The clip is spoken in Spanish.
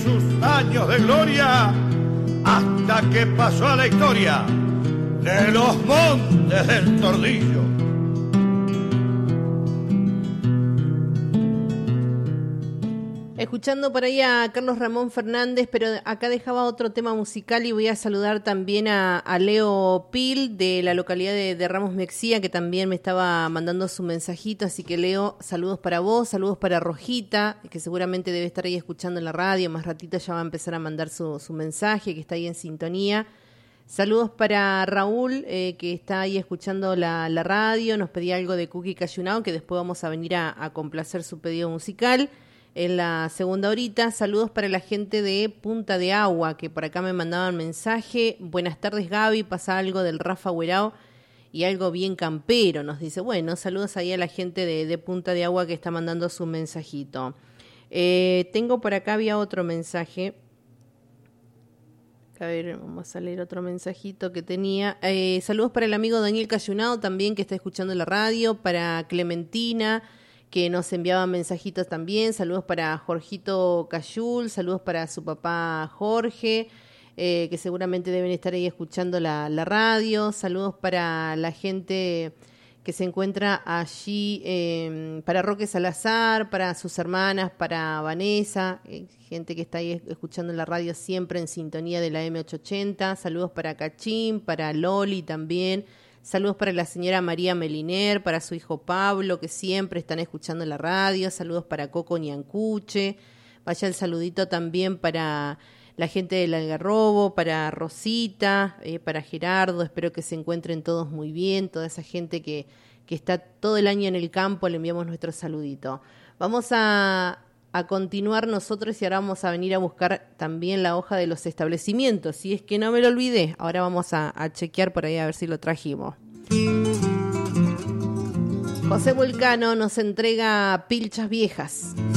sus años de gloria, hasta que pasó a la historia de los montes del Tordillo. Escuchando por ahí a Carlos Ramón Fernández, pero acá dejaba otro tema musical y voy a saludar también a Leo Pil de la localidad de Ramos Mexía, que también me estaba mandando su mensajito, así que Leo, saludos para vos, saludos para Rojita, que seguramente debe estar ahí escuchando en la radio, más ratito ya va a empezar a mandar su mensaje, que está ahí en sintonía. Saludos para Raúl, que está ahí escuchando la radio, nos pedía algo de Cookie Cayunao, que después vamos a venir a complacer su pedido musical en la segunda horita. Saludos para la gente de Punta de Agua, que por acá me mandaban mensaje. Buenas tardes, Gaby, pasa algo del Rafa Huerao y algo bien campero, nos dice. Bueno, saludos ahí a la gente de Punta de Agua que está mandando su mensajito. Tengo por acá, había otro mensaje. A ver, vamos a leer otro mensajito que tenía. Saludos para el amigo Daniel Cayunao también, que está escuchando la radio, para Clementina, que nos enviaba mensajitos también. Saludos para Jorgito Cayul, saludos para su papá Jorge, que seguramente deben estar ahí escuchando la radio. Saludos para la gente que se encuentra allí, para Roque Salazar, para sus hermanas, para Vanessa, gente que está ahí escuchando la radio siempre en sintonía de la M880. Saludos para Cachín, para Loli también. Saludos para la señora María Meliner, para su hijo Pablo, que siempre están escuchando la radio. Saludos para Coco Niancuche. Vaya el saludito también para la gente del Algarrobo, para Rosita, para Gerardo. Espero que se encuentren todos muy bien. Toda esa gente que está todo el año en el campo, le enviamos nuestro saludito. Vamos a continuar nosotros y ahora vamos a venir a buscar también la hoja de los establecimientos. Si es que no me lo olvidé, ahora vamos a chequear por ahí a ver si lo trajimos. José Vulcano nos entrega Pilchas Viejas.